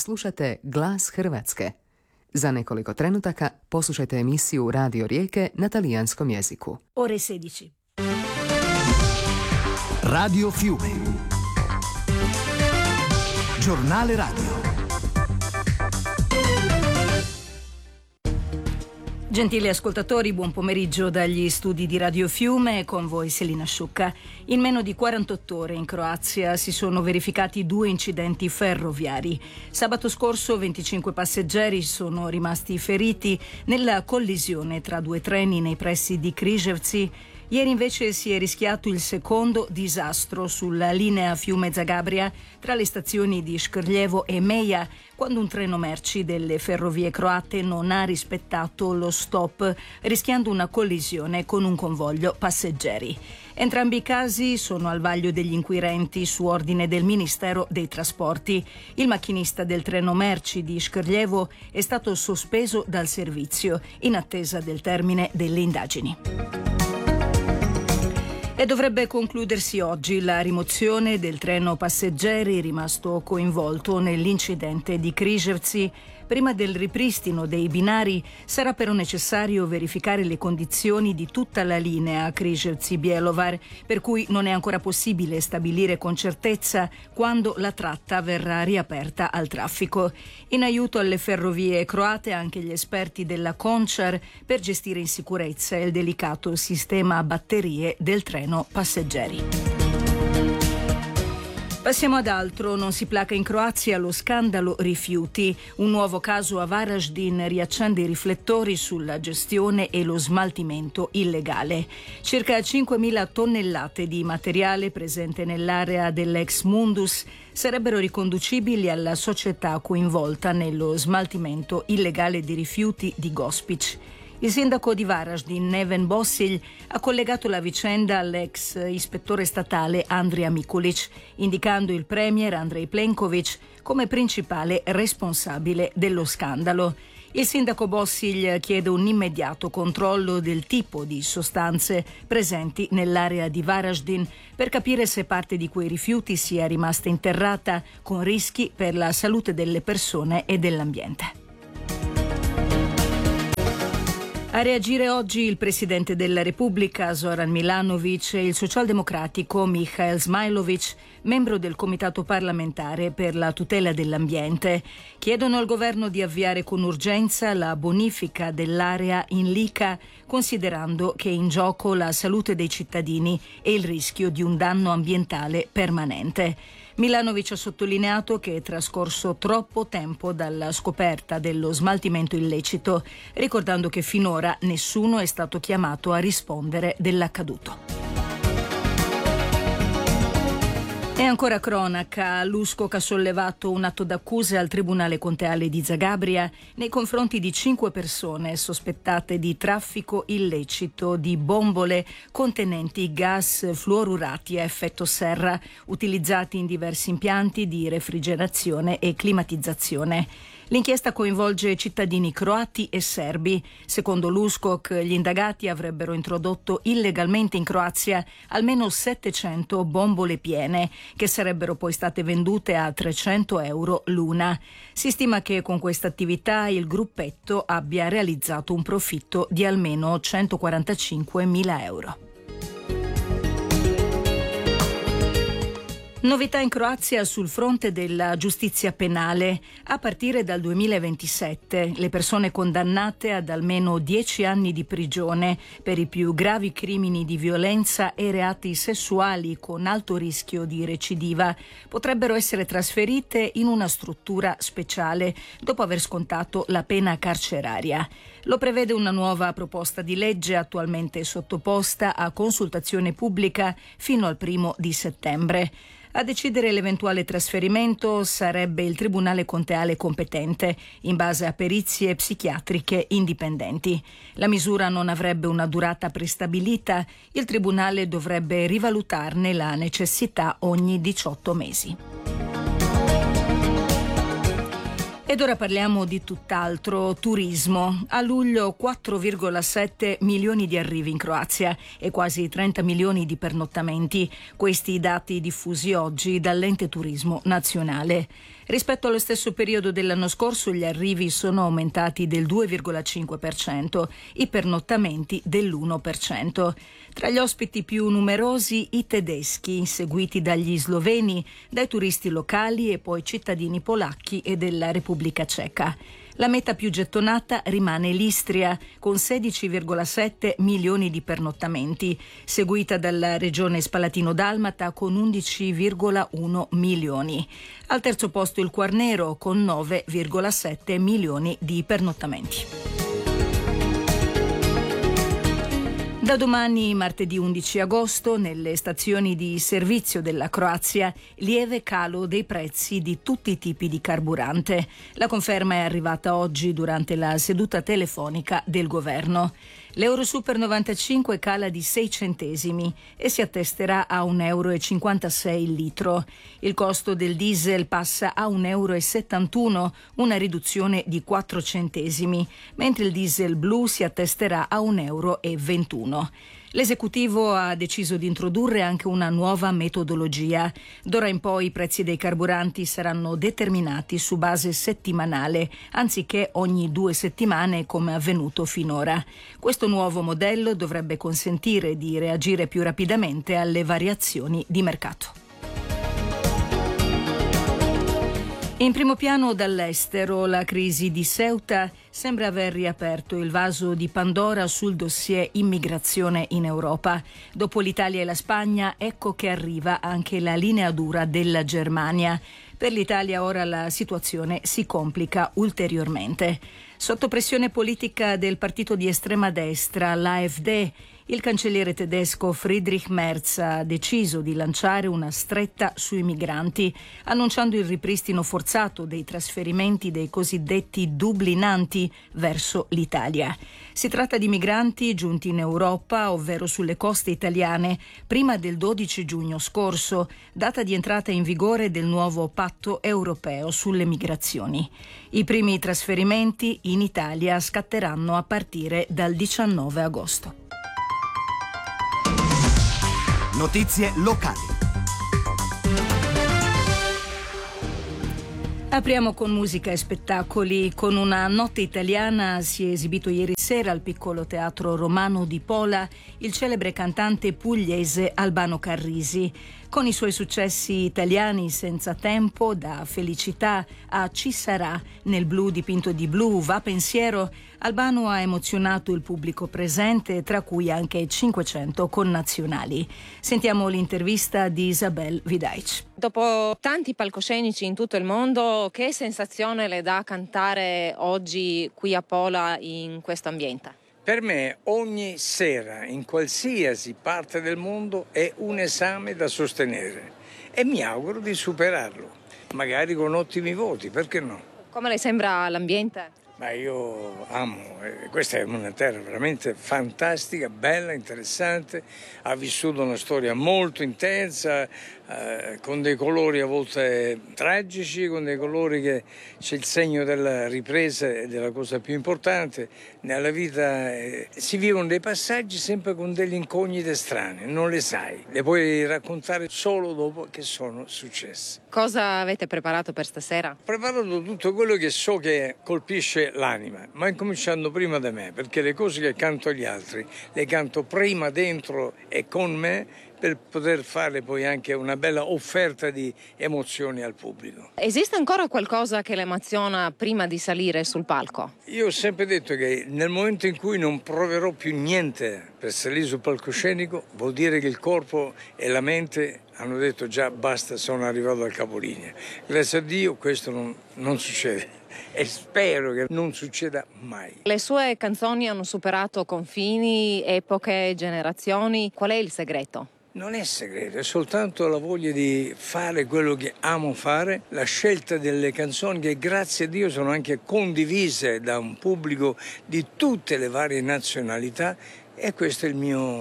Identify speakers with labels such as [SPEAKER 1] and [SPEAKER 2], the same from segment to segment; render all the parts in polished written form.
[SPEAKER 1] Slušate Glas Hrvatske. Za nekoliko trenutaka poslušajte emisiju Radio Rijeke na talijanskom jeziku.
[SPEAKER 2] Ore 16.
[SPEAKER 3] Radio Fiume. Giornale radio.
[SPEAKER 2] Gentili ascoltatori, buon pomeriggio dagli studi di Radio Fiume, con voi Selina Sciucca. In meno di 48 ore in Croazia si sono verificati 2 incidenti ferroviari. Sabato scorso 25 passeggeri sono rimasti feriti nella collisione tra 2 treni nei pressi di Križevci. Ieri invece si è rischiato il secondo disastro sulla linea Fiume-Zagabria tra le stazioni di Škrljevo e Meja, quando un treno merci delle ferrovie croate non ha rispettato lo stop, rischiando una collisione con un convoglio passeggeri. Entrambi i casi sono al vaglio degli inquirenti su ordine del Ministero dei Trasporti. Il macchinista del treno merci di Škrljevo è stato sospeso dal servizio in attesa del termine delle indagini. E dovrebbe concludersi oggi la rimozione del treno passeggeri rimasto coinvolto nell'incidente di Križevci. Prima del ripristino dei binari sarà però necessario verificare le condizioni di tutta la linea Križevci-Bjelovar, per cui non è ancora possibile stabilire con certezza quando la tratta verrà riaperta al traffico. In aiuto alle ferrovie croate anche gli esperti della Končar per gestire in sicurezza il delicato sistema a batterie del treno passeggeri. Passiamo ad altro. Non si placa in Croazia lo scandalo rifiuti. Un nuovo caso a Varaždin riaccende i riflettori sulla gestione e lo smaltimento illegale. Circa 5.000 tonnellate di materiale presente nell'area dell'ex Mundus sarebbero riconducibili alla società coinvolta nello smaltimento illegale di rifiuti di Gospić. Il sindaco di Varaždin, Neven Bossilj, ha collegato la vicenda all'ex ispettore statale Andrija Mikulić, indicando il premier Andrej Plenković come principale responsabile dello scandalo. Il sindaco Bossilj chiede un immediato controllo del tipo di sostanze presenti nell'area di Varaždin per capire se parte di quei rifiuti sia rimasta interrata con rischi per la salute delle persone e dell'ambiente. A reagire oggi il Presidente della Repubblica Zoran Milanović e il socialdemocratico Mihael Zmajlović, membro del Comitato parlamentare per la tutela dell'ambiente. Chiedono al governo di avviare con urgenza la bonifica dell'area in Lika, considerando che è in gioco la salute dei cittadini e il rischio di un danno ambientale permanente. Milanović ha sottolineato che è trascorso troppo tempo dalla scoperta dello smaltimento illecito, ricordando che finora nessuno è stato chiamato a rispondere dell'accaduto. E ancora cronaca, l'USCOC ha sollevato un atto d'accusa al Tribunale Conteale di Zagabria nei confronti di 5 persone sospettate di traffico illecito di bombole contenenti gas fluorurati a effetto serra utilizzati in diversi impianti di refrigerazione e climatizzazione. L'inchiesta coinvolge cittadini croati e serbi. Secondo l'USCOC, gli indagati avrebbero introdotto illegalmente in Croazia almeno 700 bombole piene, che sarebbero poi state vendute a 300 euro l'una. Si stima che con questa attività il gruppetto abbia realizzato un profitto di almeno 145.000 euro. Novità in Croazia sul fronte della giustizia penale. A partire dal 2027 le persone condannate ad almeno 10 anni di prigione per i più gravi crimini di violenza e reati sessuali con alto rischio di recidiva potrebbero essere trasferite in una struttura speciale dopo aver scontato la pena carceraria. Lo prevede una nuova proposta di legge attualmente sottoposta a consultazione pubblica fino al 1 settembre. A decidere l'eventuale trasferimento sarebbe il Tribunale Conteale competente, in base a perizie psichiatriche indipendenti. La misura non avrebbe una durata prestabilita, il Tribunale dovrebbe rivalutarne la necessità ogni 18 mesi. Ed ora parliamo di tutt'altro, turismo. A luglio 4,7 milioni di arrivi in Croazia e quasi 30 milioni di pernottamenti. Questi i dati diffusi oggi dall'Ente Turismo Nazionale. Rispetto allo stesso periodo dell'anno scorso gli arrivi sono aumentati del 2,5%, i pernottamenti dell'1%. Tra gli ospiti più numerosi i tedeschi, seguiti dagli sloveni, dai turisti locali e poi cittadini polacchi e della Repubblica Ceca. La meta più gettonata rimane l'Istria, con 16,7 milioni di pernottamenti, seguita dalla regione Spalatino-Dalmata con 11,1 milioni. Al terzo posto il Quarnero con 9,7 milioni di pernottamenti. Da domani, martedì 11 agosto, nelle stazioni di servizio della Croazia, lieve calo dei prezzi di tutti i tipi di carburante. La conferma è arrivata oggi durante la seduta telefonica del governo. L'Euro Super 95 cala di 6 centesimi e si attesterà a 1,56 euro il litro. Il costo del diesel passa a 1,71 euro, una riduzione di 4 centesimi, mentre il diesel blu si attesterà a 1,21 euro. L'esecutivo ha deciso di introdurre anche una nuova metodologia. D'ora in poi i prezzi dei carburanti saranno determinati su base settimanale, anziché ogni 2 settimane come avvenuto finora. Questo nuovo modello dovrebbe consentire di reagire più rapidamente alle variazioni di mercato. In primo piano dall'estero, la crisi di Ceuta sembra aver riaperto il vaso di Pandora sul dossier immigrazione in Europa. Dopo l'Italia e la Spagna, ecco che arriva anche la linea dura della Germania. Per l'Italia ora la situazione si complica ulteriormente. Sotto pressione politica del partito di estrema destra, l'AfD, il cancelliere tedesco Friedrich Merz ha deciso di lanciare una stretta sui migranti, annunciando il ripristino forzato dei trasferimenti dei cosiddetti dublinanti verso l'Italia. Si tratta di migranti giunti in Europa, ovvero sulle coste italiane, prima del 12 giugno scorso, data di entrata in vigore del nuovo patto europeo sulle migrazioni. I primi trasferimenti in Italia scatteranno a partire dal 19 agosto.
[SPEAKER 3] Notizie locali.
[SPEAKER 2] Apriamo con musica e spettacoli. Con una notte italiana si è esibito ieri sera al Piccolo Teatro Romano di Pola il celebre cantante pugliese Albano Carrisi. Con i suoi successi italiani Senza tempo, Da felicità a Ci sarà, Nel blu dipinto di blu, Va pensiero, Albano ha emozionato il pubblico presente, tra cui anche 500 connazionali. Sentiamo l'intervista di Isabel Vidaic.
[SPEAKER 4] Dopo tanti palcoscenici in tutto il mondo, che sensazione le dà cantare oggi qui a Pola in questo ambiente?
[SPEAKER 5] Per me ogni sera, in qualsiasi parte del mondo, è un esame da sostenere e mi auguro di superarlo, magari con ottimi voti, perché no?
[SPEAKER 4] Come le sembra l'ambiente?
[SPEAKER 5] Ma io amo, questa è una terra veramente fantastica, bella, interessante, ha vissuto una storia molto intensa, con dei colori a volte tragici, con dei colori che c'è il segno della ripresa e della cosa più importante. Nella vita si vivono dei passaggi sempre con delle incognite strane, non le sai, le puoi raccontare solo dopo che sono successe.
[SPEAKER 4] Cosa avete preparato per stasera?
[SPEAKER 5] Ho preparato tutto quello che so che colpisce l'anima, ma incominciando prima da me, perché le cose che canto agli altri le canto prima dentro e con me, per poter fare poi anche una bella offerta di emozioni al pubblico.
[SPEAKER 4] Esiste ancora qualcosa che le emoziona prima di salire sul palco?
[SPEAKER 5] Io ho sempre detto che nel momento in cui non proverò più niente per salire sul palcoscenico, vuol dire che il corpo e la mente hanno detto già basta, sono arrivato al capolinea. Grazie a Dio questo non succede e spero che non succeda mai.
[SPEAKER 4] Le sue canzoni hanno superato confini, epoche, generazioni. Qual è il segreto?
[SPEAKER 5] Non è segreto, è soltanto la voglia di fare quello che amo fare, la scelta delle canzoni che grazie a Dio sono anche condivise da un pubblico di tutte le varie nazionalità e questo è il mio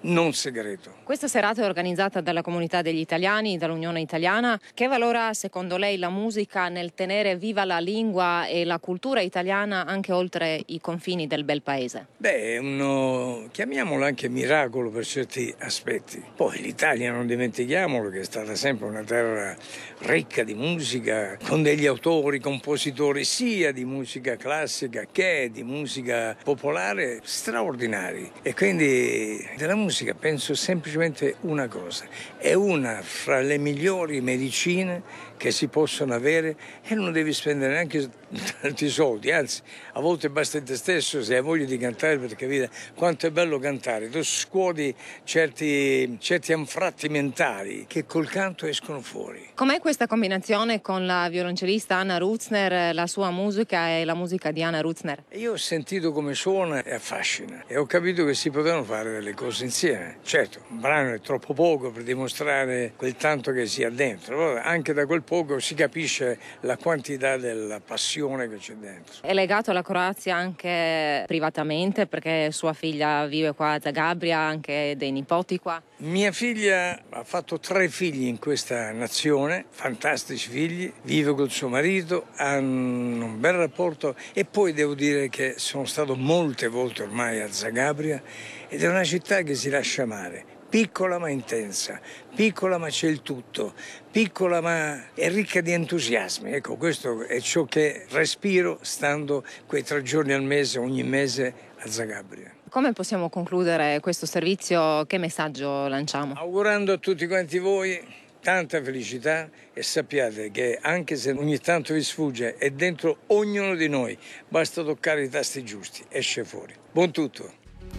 [SPEAKER 5] non segreto.
[SPEAKER 4] Questa serata è organizzata dalla comunità degli italiani, dall'Unione Italiana. Che valore ha secondo lei la musica nel tenere viva la lingua e la cultura italiana anche oltre i confini del bel paese?
[SPEAKER 5] Beh, chiamiamolo anche miracolo per certi aspetti. Poi l'Italia, non dimentichiamolo, che è stata sempre una terra ricca di musica, con degli autori, compositori sia di musica classica che di musica popolare straordinari. E quindi della musica penso semplicemente una cosa: è una fra le migliori medicine che si possono avere e non devi spendere neanche tanti soldi, anzi a volte basta te stesso se hai voglia di cantare, perché capite quanto è bello cantare, tu scuoti certi anfratti mentali che col canto escono fuori.
[SPEAKER 4] Com'è questa combinazione con la violoncellista Anna Ruzner, la sua musica e la musica di Anna Ruzner?
[SPEAKER 5] Io ho sentito come suona e affascina e ho capito che si potevano fare delle cose insieme. Certo, un brano è troppo poco per dimostrare quel tanto che si ha dentro, però anche da quel poco si capisce la quantità della passione che c'è dentro.
[SPEAKER 4] È legato alla Croazia anche privatamente, perché sua figlia vive qua a Zagabria, anche dei nipoti qua?
[SPEAKER 5] Mia figlia ha fatto 3 figli in questa nazione, fantastici figli, vive col suo marito, hanno un bel rapporto e poi devo dire che sono stato molte volte ormai a Zagabria ed è una città che si lascia amare. Piccola ma intensa, piccola ma c'è il tutto, piccola ma è ricca di entusiasmi. Ecco, questo è ciò che respiro stando quei 3 giorni al mese, ogni mese a Zagabria.
[SPEAKER 4] Come possiamo concludere questo servizio? Che messaggio lanciamo?
[SPEAKER 5] Augurando a tutti quanti voi tanta felicità e sappiate che anche se ogni tanto vi sfugge, è dentro ognuno di noi, basta toccare i tasti giusti, esce fuori. Buon tutto!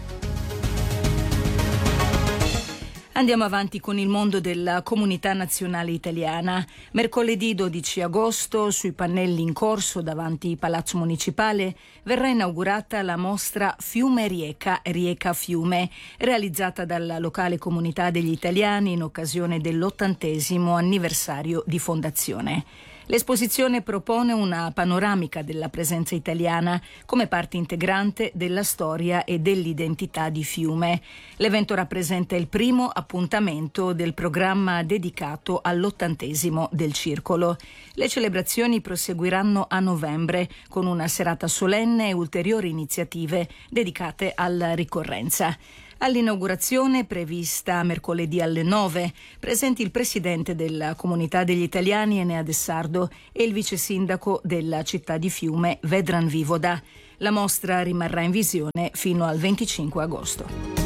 [SPEAKER 2] Andiamo avanti con il mondo della comunità nazionale italiana. Mercoledì 12 agosto, sui pannelli in corso davanti Palazzo Municipale, verrà inaugurata la mostra Fiume Rieca, Rieca Fiume, realizzata dalla locale comunità degli italiani in occasione dell'80° anniversario di fondazione. L'esposizione propone una panoramica della presenza italiana come parte integrante della storia e dell'identità di Fiume. L'evento rappresenta il primo appuntamento del programma dedicato all'80° del Circolo. Le celebrazioni proseguiranno a novembre con una serata solenne e ulteriori iniziative dedicate alla ricorrenza. All'inaugurazione, prevista mercoledì alle 9, presenti il presidente della comunità degli italiani Enea Dessardo e il vice sindaco della città di Fiume Vedran Vivoda. La mostra rimarrà in visione fino al 25 agosto.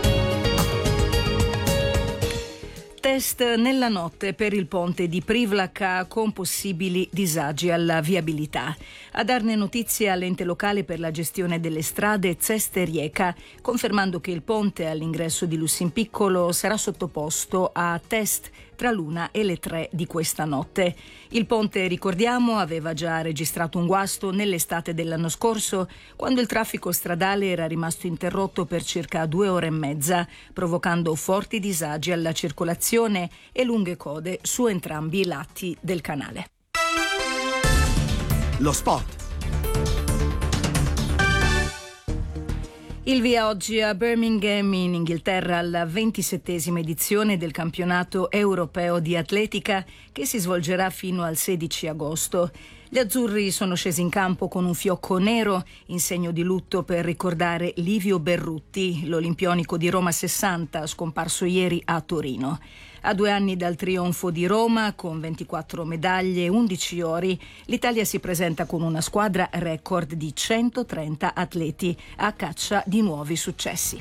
[SPEAKER 2] Test nella notte per il ponte di Privlaka con possibili disagi alla viabilità. A darne notizie all'ente locale per la gestione delle strade Ceste Rieca, confermando che il ponte all'ingresso di Lussinpiccolo sarà sottoposto a test tra l'1 e le 3 di questa notte. Il ponte, ricordiamo, aveva già registrato un guasto nell'estate dell'anno scorso, quando il traffico stradale era rimasto interrotto per circa 2 ore e mezza, provocando forti disagi alla circolazione e lunghe code su entrambi i lati del canale.
[SPEAKER 3] Lo sport.
[SPEAKER 2] Il via oggi a Birmingham in Inghilterra alla 27ª edizione del campionato europeo di atletica che si svolgerà fino al 16 agosto. Gli azzurri sono scesi in campo con un fiocco nero in segno di lutto per ricordare Livio Berrutti, l'olimpionico di Roma 60, scomparso ieri a Torino. A 2 anni dal trionfo di Roma, con 24 medaglie e 11 ori, l'Italia si presenta con una squadra record di 130 atleti a caccia di nuovi successi.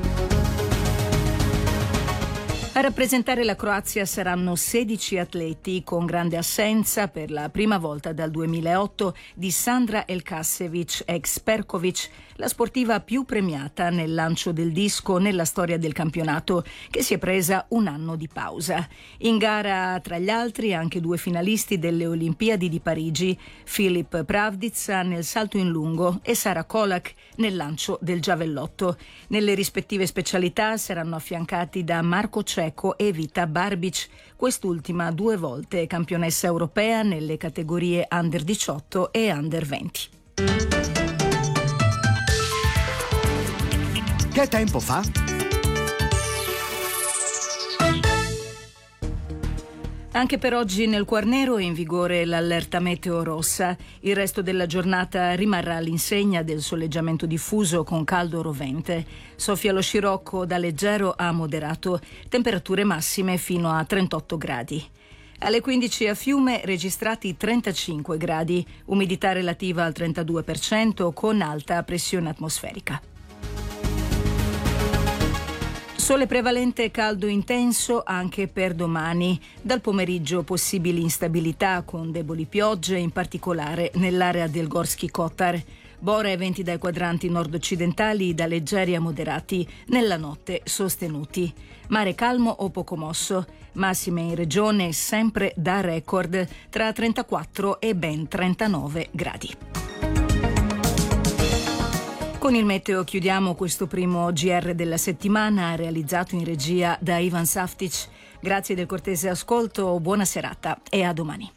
[SPEAKER 2] A rappresentare la Croazia saranno 16 atleti, con grande assenza per la prima volta dal 2008 di Sandra Elkasevic, ex Perkovic, la sportiva più premiata nel lancio del disco nella storia del campionato, che si è presa un anno di pausa. In gara, tra gli altri, anche 2 finalisti delle Olimpiadi di Parigi, Filip Pravdica nel salto in lungo e Sara Kolak nel lancio del giavellotto. Nelle rispettive specialità saranno affiancati da Marco Cecco e Vita Barbic, quest'ultima 2 volte campionessa europea nelle categorie Under 18 e Under 20.
[SPEAKER 3] Che tempo fa?
[SPEAKER 2] Anche per oggi nel Quarnero è in vigore l'allerta meteo rossa. Il resto della giornata rimarrà all'insegna del soleggiamento diffuso con caldo rovente. Soffia lo scirocco da leggero a moderato, temperature massime fino a 38 gradi. Alle 15 a Fiume registrati 35 gradi, umidità relativa al 32% con alta pressione atmosferica. Sole prevalente e caldo intenso anche per domani. Dal pomeriggio possibili instabilità con deboli piogge, in particolare nell'area del Gorski Kotar. Bora e venti dai quadranti nord-occidentali da leggeri a moderati, nella notte sostenuti. Mare calmo o poco mosso. Massime in regione sempre da record tra 34 e ben 39 gradi. Con il meteo chiudiamo questo primo GR della settimana, realizzato in regia da Ivan Saftic. Grazie del cortese ascolto, buona serata e a domani.